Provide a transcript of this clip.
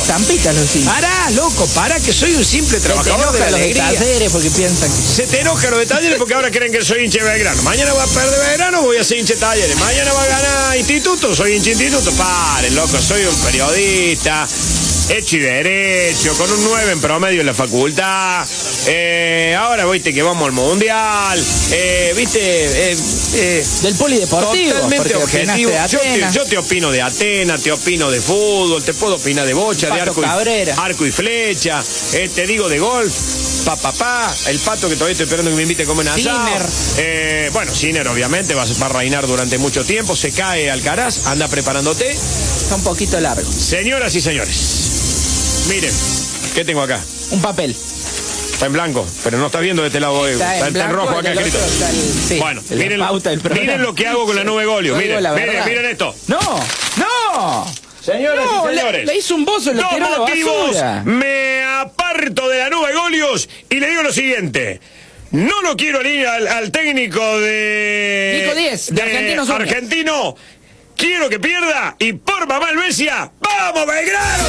estampitas los hinchas. Pará, loco, pará, que soy un simple trabajador de la alegría. Talleres porque piensan que... Se te enojan los de Talleres porque ahora creen que soy hincha de Belgrano. Mañana va a perder Belgrano, voy a ser hincha de Talleres. Mañana va a ganar Instituto, soy hincha de Instituto. Paren, loco, soy un periodista hecho y derecho, con un 9 en promedio en la facultad. Ahora, viste que vamos al Mundial. Del polideportivo. Totalmente objetivo. De yo te opino de Atenas, te opino de fútbol, te puedo opinar de bocha, Pato de arco y flecha, te digo de golf, el Pato que todavía estoy esperando que me invite a comer un asado. Bueno, Sinner obviamente va a reinar durante mucho tiempo, se cae Alcaraz, anda preparándote. Está un poquito largo. Señoras y señores, miren, ¿qué tengo acá? Un papel. Está en blanco, pero no está viendo de este lado. Está en rojo acá escrito. Bueno, miren lo que hago con la nube Golio. Miren esto. No. Señoras y señores, le hizo un bozo, lo tiró a la basura. Me aparto de la nube Golios y le digo lo siguiente. No lo quiero ir al técnico de... Nico Díez, de argentino. Quiero que pierda y por mamá Helvecia, ¡vamos Belgrano!